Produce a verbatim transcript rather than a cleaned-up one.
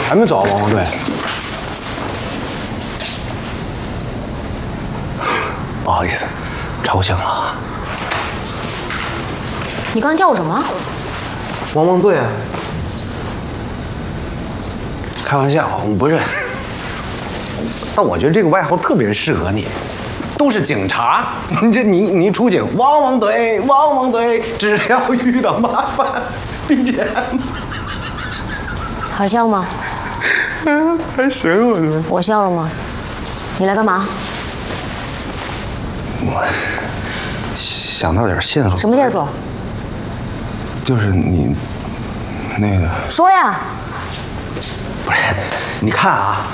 还没走啊，汪汪队。不好意思，吵醒了。 你刚刚叫我什么？ 汪汪队啊！开玩笑，不是。但我觉得这个外号特别适合你，都是警察，你这你你出警，汪汪队，汪汪队，只要遇到麻烦，B G M。 好笑吗？ 嗯，还行，我觉得。 我笑了吗？你来干嘛？ 我想到点线索。 什么线索？ 就是你那个。 说呀。 不是，你看啊。